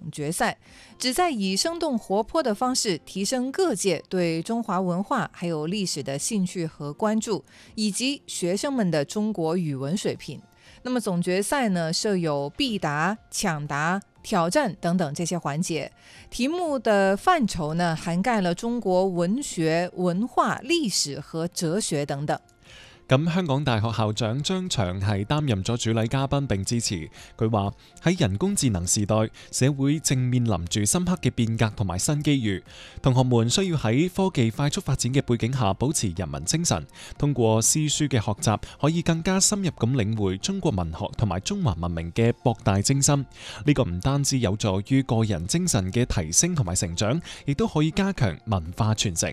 总决赛，旨在以生动活泼的方式提升各界对中华文化还有历史的兴趣和关注，以及学生们的中国语文水平。那么总决赛呢，设有必答、抢答、挑战等等这些環節，題目的範疇呢，涵蓋了中國文學、文化、歷史和哲學等等。 咁香港大學校長張翔係擔任咗主禮嘉賓並致辭。佢話喺人工智能時代，社會正面臨住深刻嘅變革同埋新機遇。同學們需要喺科技快速發展嘅背景下保持人文精神，通過詩書嘅學習，可以更加深入咁領會中國文學同埋中華文明嘅博大精深。呢個唔單止有助於個人精神嘅提升同埋成長，亦都可以加強文化傳承。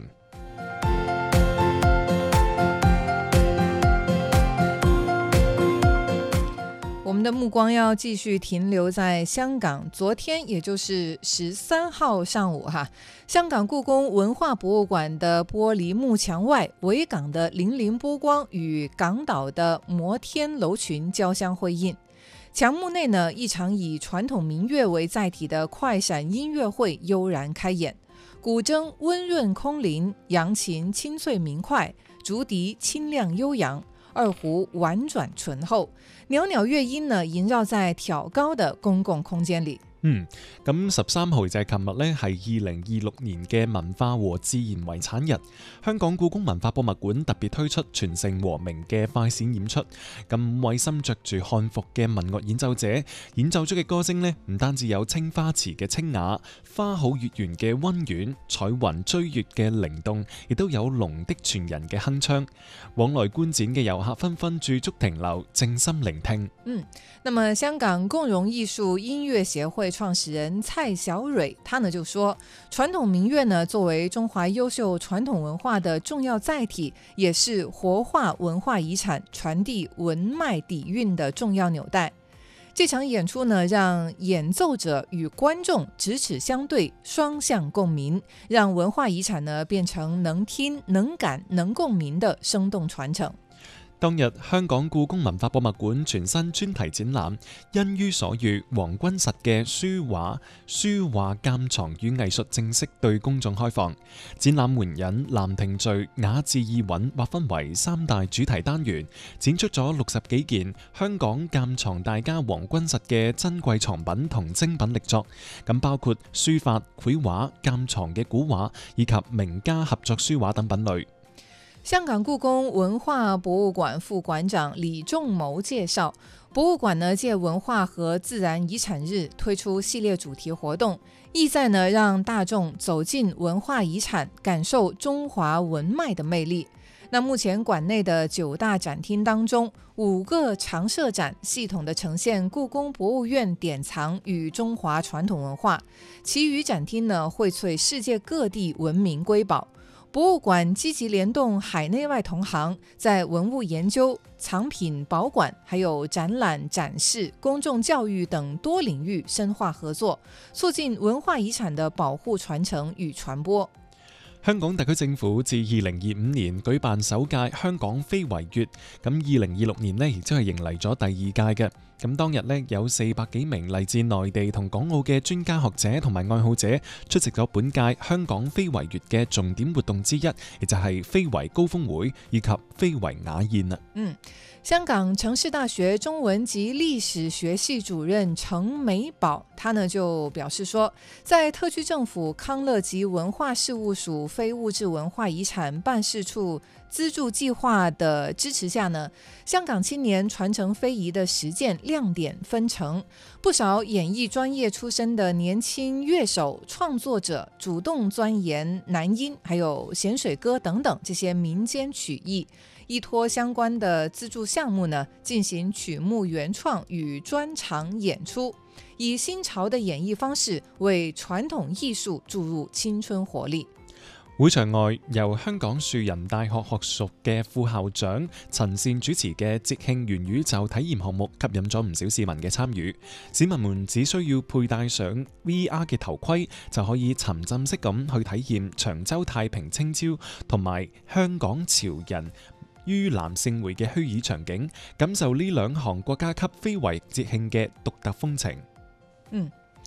我們的目光要繼續停留在香港。昨天也就是13號上午香港故宮文化博物館的玻璃幕牆外，維港的粼粼波光與港島的摩天樓群交相輝映。牆幕內呢，一場以傳統民樂為載體的快閃音樂會悠然開演，古箏溫潤空靈，揚琴清脆明快，竹笛清亮悠揚，二胡婉轉醇厚，裊裊樂音呢縈繞在挑高的公共空間裏。 咁13號就係琴日呢，係2026年嘅文化和自然遺產日。香港故宮文化博物館特別推出傳承和鳴嘅快閃演出。咁5位身着住漢服嘅民樂演奏者演奏出嘅歌聲呢，唔單止有青花瓷嘅清雅、花好月圓嘅溫婉、彩雲追月嘅靈動，亦都有龍的傳人嘅鏗鏘。往來觀展嘅遊客紛紛駐足停留，靜心聆聽。 那麼香港共融藝術音樂協會創始人蔡小蕊，他呢就說，傳統民樂呢作為中華優秀傳統文化的重要載體，也是活化文化遺產、傳遞文脈底蘊的重要紐帶。這場演出呢，讓演奏者與觀眾咫尺相對，雙向共鳴，讓文化遺產呢變成能聽、能感、能共鳴的生動傳承。 當日香港故宮文化博物館全新專題展覽《因於所遇》黃君實嘅書畫鑑藏與藝術正式對公眾開放。展覽援引蘭亭序、雅致意韻劃分為3大主題單元，展出咗60幾件香港鑑藏大家黃君實嘅珍貴藏品同精品力作，咁包括書法、繪畫、鑑藏嘅古畫以及名家合作書畫等品類。 香港故宮文化博物館副館長李仲謀介紹，博物館呢借文化和自然遺產日推出系列主題活動，意在呢讓大眾走進文化遺產，感受中華文脈的魅力。那目前館內的9大展廳當中，5個常設展系統的呈現故宮博物院典藏與中華傳統文化，其餘展廳呢薈萃世界各地文明瑰寶。博物館積極聯動海內外同行，在文物研究、藏品保管、還有展覽展示、公眾教育等多領域深化合作，促進文化遺產的保護傳承與傳播。 香港特區政府自2025年舉辦首屆香港非遺月，咁2026年呢亦都係迎嚟咗第2屆嘅。咁當日呢，有400幾名嚟自內地同港澳嘅專家學者同埋愛好者出席咗本屆香港非遺月嘅重點活動之一，亦就係非遺高峰會以及非遺雅宴啦。 香港城市大學中文及歷史學系主任程美寶，他呢就表示說，在特區政府康樂及文化事務署非物質文化遺產辦事處資助計劃的支持下呢，香港青年傳承非遺的實踐亮點紛呈，不少演藝專業出身的年輕樂手創作者主動鑽研南音還有鹹水歌等等這些民間曲藝，依託相關的資助項目呢，進行曲目原創與專場演出，以新潮的演繹方式為傳統藝術注入青春活力。 會場外由香港樹仁大學學屬嘅副校長陳善主持嘅節慶元宇宙體驗項目，吸引咗唔少市民嘅參與。市民們只需要佩戴上 VR 嘅頭盔，就可以沉浸式咁去體驗長洲太平清醮同埋香港潮人盂蘭勝會嘅虛擬場景，感受呢2項國家級非遺節慶嘅獨特風情。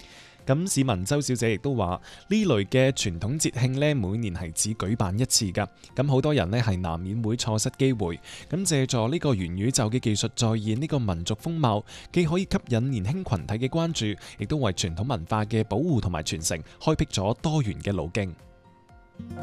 咁市民周小姐亦都話呢類嘅傳統節慶呢，每年係只舉辦一次㗎。咁好多人呢係難免會錯失機會。咁借助呢個元宇宙嘅技術再現呢個民族風貌，既可以吸引年輕群體嘅關注，亦都為傳統文化嘅保護同埋傳承開闢咗多元嘅路徑。